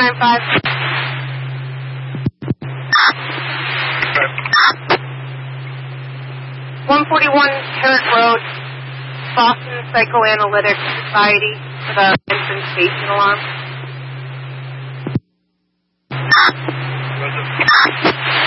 295. 141 Herrick Road, Boston Psychoanalytic Society for the entrance station alarm.